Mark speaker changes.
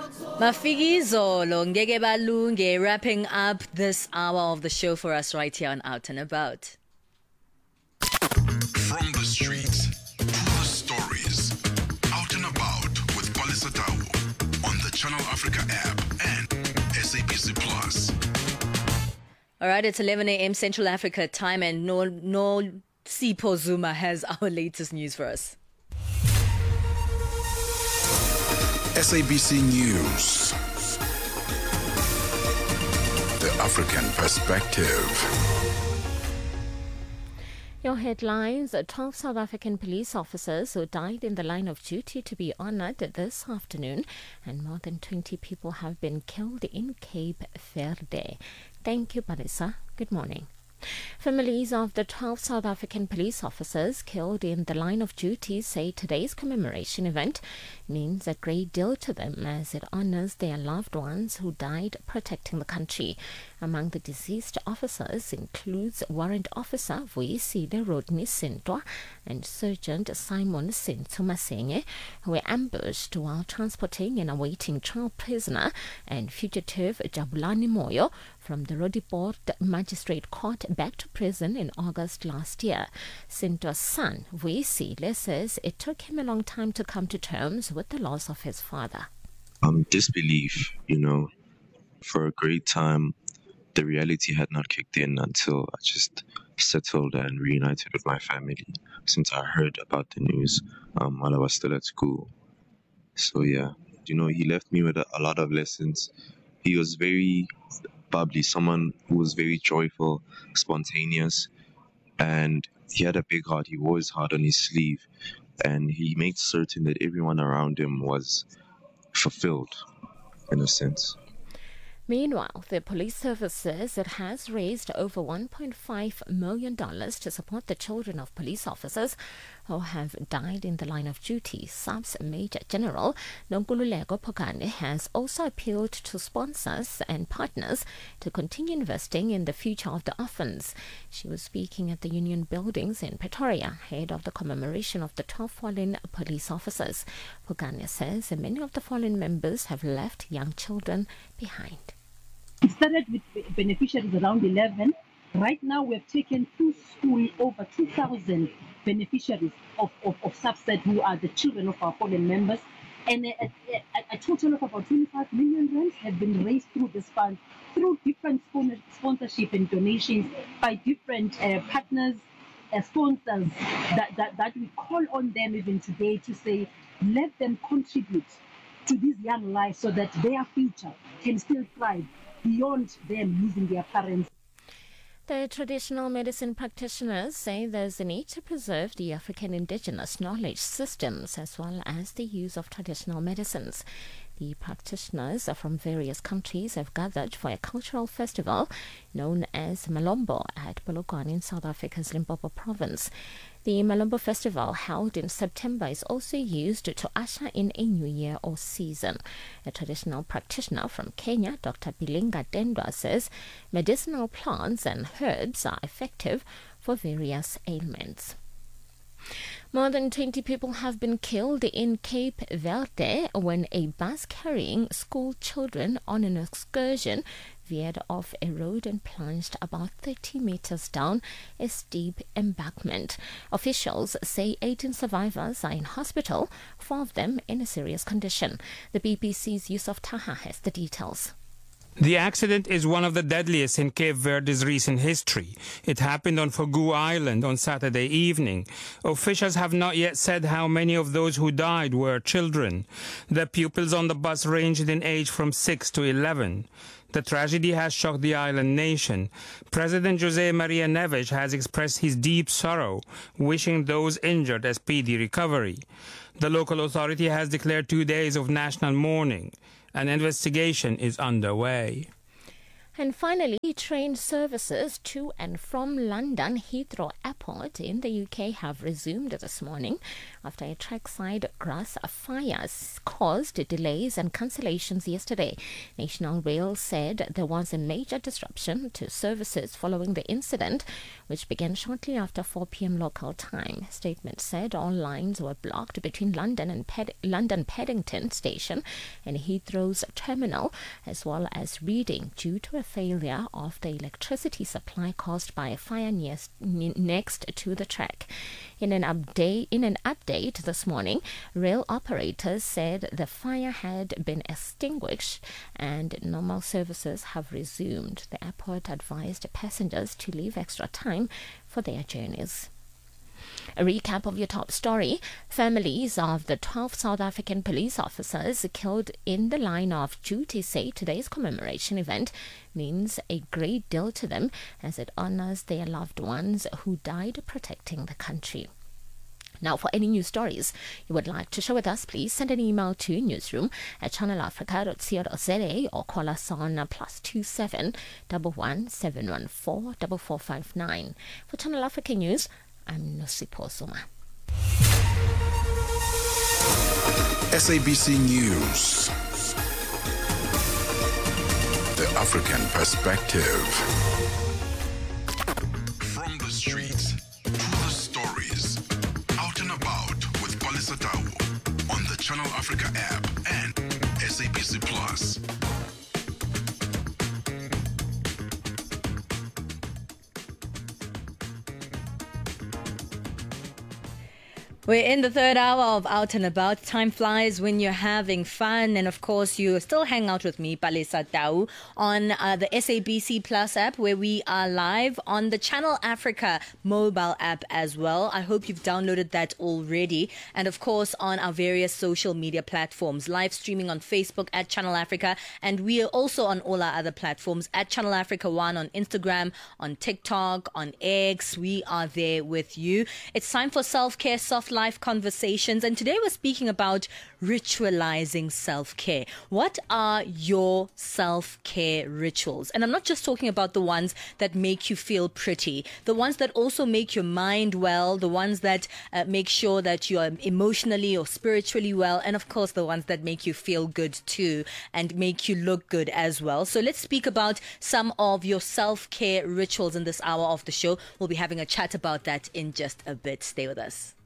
Speaker 1: Mafikizolo ngeke balunge, wrapping up this hour of the show for us right here on Out and About.
Speaker 2: From the streets to the stories. Out and About with Palisa Tau on the Channel Africa app and SABC Plus.
Speaker 1: All right, it's 11 a.m. Central Africa time, and no Sipho Zuma has our latest news for us.
Speaker 2: SABC News. The African Perspective.
Speaker 3: Your headlines: 12 South African police officers who died in the line of duty to be honoured this afternoon, and more than 20 people have been killed in Cape Verde. Thank you, Palisa. Good morning. Families of the 12 South African police officers killed in the line of duty say today's commemoration event means a great deal to them as it honours their loved ones who died protecting the country. Among the deceased officers includes Warrant Officer Vuyisile Rodney Sintwa and Sergeant Simon Sentu Masenye, who were ambushed while transporting an awaiting trial prisoner and fugitive Jabulani Moyo from the Roodepoort Magistrate Court back to prison in August last year. Sintwa's son, Vuyisile, says it took him a long time to come to terms with the loss of his father.
Speaker 4: Disbelief, for a great time, the reality had not kicked in until I just settled and reunited with my family since I heard about the news while I was still at school. So yeah, he left me with a lot of lessons. He was very bubbly, someone who was very joyful, spontaneous, and he had a big heart. He wore his heart on his sleeve, and he made certain that everyone around him was fulfilled, in a sense.
Speaker 3: Meanwhile, the police service says it has raised over $1.5 million to support the children of police officers who have died in the line of duty. SAPS Major General Nonkululeko Phokane has also appealed to sponsors and partners to continue investing in the future of the orphans. She was speaking at the Union Buildings in Pretoria ahead of the commemoration of the 12 fallen police officers. Phokane says many of the fallen members have left young children behind.
Speaker 5: It started with beneficiaries around 11. Right now, we have taken to school over 2,000 beneficiaries of subset who are the children of our fallen members. And a total of about 25 million rands have been raised through this fund, through different sponsorship and donations by different partners, sponsors, that we call on them even today to say, let them contribute to these young lives so that their future can still thrive beyond them losing their parents.
Speaker 3: The traditional medicine practitioners say there's a need to preserve the African indigenous knowledge systems as well as the use of traditional medicines. The practitioners from various countries have gathered for a cultural festival known as Malombo at Polokwane in South Africa's Limpopo province. The Malombo Festival, held in September, is also used to usher in a new year or season. A traditional practitioner from Kenya, Dr. Bilinga Tendwa, says medicinal plants and herbs are effective for various ailments. More than 20 people have been killed in Cape Verde when a bus carrying school children on an excursion veered off a road and plunged about 30 meters down a steep embankment. Officials say 18 survivors are in hospital, 4 of them in a serious condition. The BBC's Yusuf Taha has the details.
Speaker 6: The accident is one of the deadliest in Cape Verde's recent history. It happened on Fogu Island on Saturday evening. Officials have not yet said how many of those who died were children. The pupils on the bus ranged in age from 6 to 11. The tragedy has shocked the island nation. President Jose Maria Neves has expressed his deep sorrow, wishing those injured a speedy recovery. The local authority has declared 2 days of national mourning. An investigation is underway.
Speaker 3: And finally, train services to and from London Heathrow Airport in the UK have resumed this morning, after a trackside grass fire caused delays and cancellations yesterday. National Rail said there was a major disruption to services following the incident, which began shortly after 4 p.m. local time. Statement said all lines were blocked between London and London Paddington Station and Heathrow's terminal, as well as Reading, due to a failure of the electricity supply caused by a fire next to the track. In an update this morning, rail operators said the fire had been extinguished and normal services have resumed. The airport advised passengers to leave extra time for their journeys. A recap of your top story. Families of the 12 South African police officers killed in the line of duty say today's commemoration event means a great deal to them as it honors their loved ones who died protecting the country. Now, for any news stories you would like to share with us, please send an email to newsroom@channelafrica.co.za or call us on +27 11 714 4459. For Channel Africa News, I'm Nosipho Zuma.
Speaker 2: SABC News. The African perspective. From the streets to the stories. Out and about with Palesa Tau on the Channel Africa app and SABC Plus.
Speaker 1: We're in the third hour of Out and About. Time flies when you're having fun. And of course, you still hang out with me, Palesa Tau, on the SABC Plus app, where we are live on the Channel Africa mobile app as well. I hope you've downloaded that already. And of course, on our various social media platforms, live streaming on Facebook at Channel Africa. And we are also on all our other platforms at Channel Africa 1 on Instagram, on TikTok, on X. We are there with you. It's time for self-care, soft life conversations, and today we're speaking about ritualizing self-care. What are your self-care rituals? And I'm not just talking about the ones that make you feel pretty, the ones that also make your mind well, the ones that make sure that you are emotionally or spiritually well, and of course the ones that make you feel good too and make you look good as well. So let's speak about some of your self-care rituals in this hour of the show. We'll be having a chat about that in just a bit. Stay with us.